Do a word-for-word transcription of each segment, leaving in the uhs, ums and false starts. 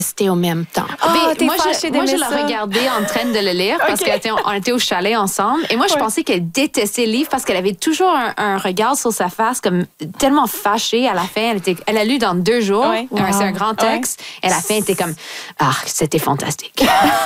C'était au même temps. Oh, Mais moi, je, moi, je l'ai regardé en train de le lire parce okay. qu'on était au chalet ensemble. Et moi, je ouais. pensais qu'elle détestait le livre parce qu'elle avait toujours un, un regard sur sa face comme tellement fâchée à la fin. Elle, était, elle a lu dans deux jours. Ouais. Wow. C'est un grand texte. Ouais. Et à la fin, elle était comme « Ah, c'était fantastique. »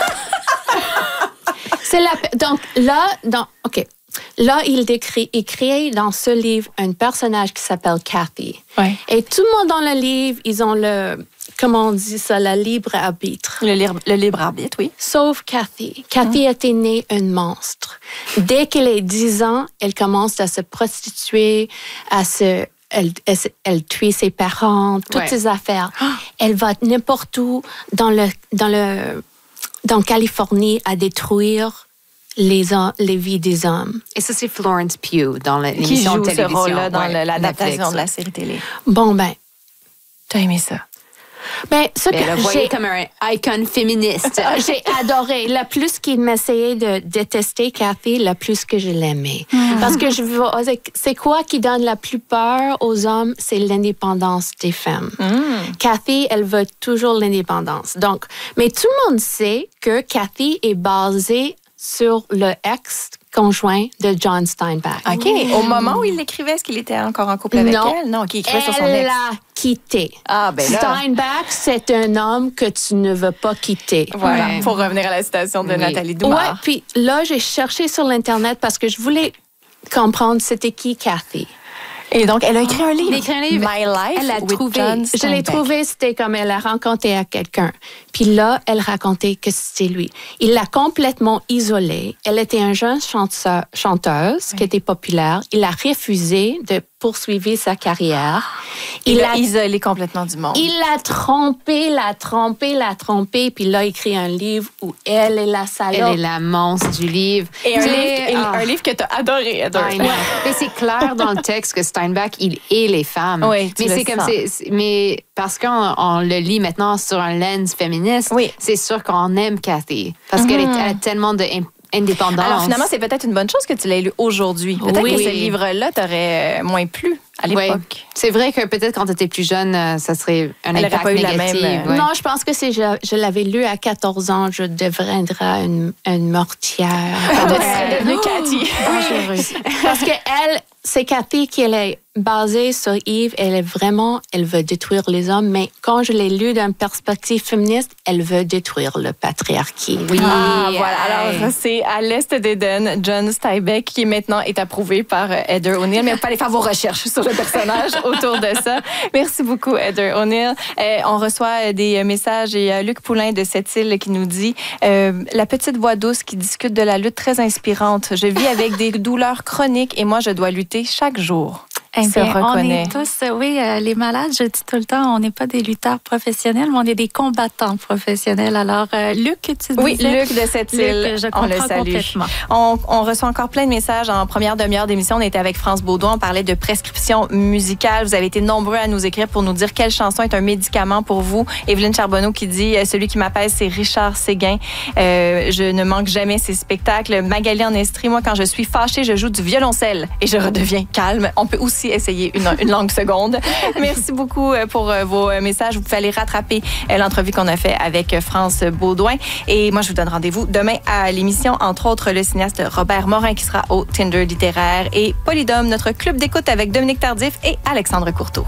C'est la... Donc là, dans... OK. Là, il décrit, il crée dans ce livre un personnage qui s'appelle Kathy. Ouais. Et tout le monde dans le livre, ils ont le, comment on dit ça, le libre arbitre. Le, libre, le libre arbitre, oui. Sauf Kathy. Kathy mmh. était née un monstre. Dès qu'elle a dix ans, elle commence à se prostituer, à se... Elle, elle, elle tue ses parents, toutes ouais. ses affaires. Oh. Elle va n'importe où dans le, dans le, dans Californie à détruire Les, les vies des hommes. Et ça, c'est Florence Pugh dans l'émission de télévision. Qui joue ce rôle-là dans ouais, l'adaptation Netflix, de la série télé. Bon, ben... T'as aimé ça? Ben, ce ben, que j'ai... voyez comme un icon féministe. J'ai adoré. Le plus qu'il m'essayait de détester Kathy, le plus que je l'aimais. Mm. Parce que je vois... C'est quoi qui donne la plus peur aux hommes? C'est l'indépendance des femmes. Mm. Kathy, elle veut toujours l'indépendance. Donc, mais tout le monde sait que Kathy est basée sur le ex-conjoint de John Steinbeck. OK. Mmh. Au moment où il l'écrivait, est-ce qu'il était encore en couple avec non. elle? Non, qu'il écrivait elle sur son ex. Elle l'a quitté. Ah, ben là. Steinbeck, c'est un homme que tu ne veux pas quitter. Voilà, ouais. Pour revenir à la citation de oui. Nathalie Doumard. Ouais, puis là, j'ai cherché sur l'Internet parce que je voulais comprendre c'était qui Kathy. Et donc, elle a écrit un livre. Elle a écrit un livre. My Life elle a with trouvé. John Je l'ai trouvé, c'était comme elle a rencontré à quelqu'un. Puis là, elle racontait que c'était lui. Il l'a complètement isolée. Elle était une jeune chanteur, chanteuse oui. qui était populaire. Il a refusé de poursuivre sa carrière. Il, il l'a isolée complètement du monde. Il l'a trompée, l'a trompée, l'a trompée. Puis là, il écrit un livre où elle est la salope. Elle est la monstre du livre. Et un, livre, et ah. un livre que tu as adoré, adoré. Mais c'est clair dans le texte que Steinbeck, il est les femmes. Oui, mais c'est comme c'est, c'est, mais parce qu'on on le lit maintenant sur un lens féministe, oui. c'est sûr qu'on aime Kathy parce mm-hmm. qu'elle est, elle a tellement de indépendance. Alors finalement, c'est peut-être une bonne chose que tu l'aies lu aujourd'hui. Peut-être oui. que ce livre-là t'aurait moins plu à l'époque. Oui. C'est vrai que peut-être quand tu étais plus jeune, ça serait un Elle impact pas eu négatif. La même... ouais. Non, je pense que si je, je l'avais lu à quatorze ans, je deviendrais une, une mortière. Tu serais devenue Cathy. Dangereuse. Parce que elle, c'est Cathy qui elle est basée sur Yves. Elle est vraiment, elle veut détruire les hommes, mais quand je l'ai lu d'une perspective féministe, elle veut détruire le patriarcat. Oui. Ah, voilà. Alors, c'est à l'Est d'Éden, John Steinbeck, qui maintenant est approuvé par Heather O'Neill. Mais vous pouvez aller faire vos recherches sur le personnage autour de ça. Merci beaucoup, Heather O'Neill. Euh, on reçoit des messages et euh, Luc Poulain de Sept-Îles qui nous dit euh, « La petite voix douce qui discute de la lutte très inspirante. Je vis avec des douleurs chroniques et moi, je dois lutter chaque jour. » Eh bien, on est tous, oui, euh, les malades, je dis tout le temps, on n'est pas des lutteurs professionnels, mais on est des combattants professionnels. Alors, euh, Luc, tu disais... Oui, Luc de Sept-Îles, Luc, je on le salue. Complètement. On, on reçoit encore plein de messages. En première demi-heure d'émission, on était avec France Baudouin, on parlait de prescription musicale. Vous avez été nombreux à nous écrire pour nous dire quelle chanson est un médicament pour vous. Evelyne Charbonneau qui dit, celui qui m'apaise, c'est Richard Séguin. Euh, je ne manque jamais ses spectacles. Magali en Estrie, moi, quand je suis fâchée, je joue du violoncelle et je redeviens calme. On peut aussi essayer une, une langue seconde. Merci beaucoup pour vos messages. Vous pouvez aller rattraper l'entrevue qu'on a fait avec France Baudouin. Et moi, je vous donne rendez-vous demain à l'émission, entre autres, le cinéaste Robert Morin qui sera au Tinder littéraire et Polydome, notre club d'écoute avec Dominique Tardif et Alexandre Courteau.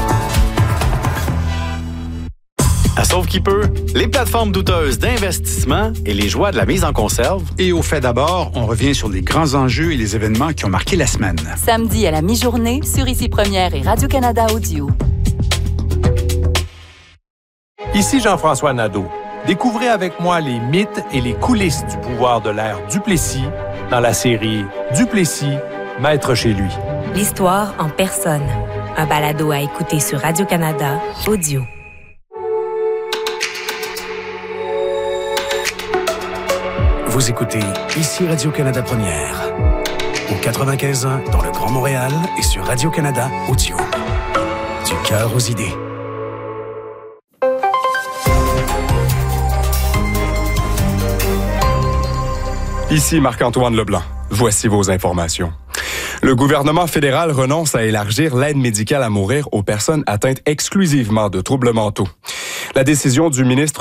À Sauve qui peut, les plateformes douteuses d'investissement et les joies de la mise en conserve. Et au fait d'abord, on revient sur les grands enjeux et les événements qui ont marqué la semaine. Samedi à la mi-journée sur Ici Première et Radio-Canada Audio. Ici Jean-François Nadeau. Découvrez avec moi les mythes et les coulisses du pouvoir de l'ère Duplessis dans la série Duplessis, maître chez lui. L'histoire en personne. Un balado à écouter sur Radio-Canada Audio. Vous écoutez Ici Radio-Canada Première. Au quatre-vingt-quinze ans dans le Grand Montréal et sur Radio-Canada Audio. Du cœur aux idées. Ici Marc-Antoine Leblanc. Voici vos informations. Le gouvernement fédéral renonce à élargir l'aide médicale à mourir aux personnes atteintes exclusivement de troubles mentaux. La décision du ministre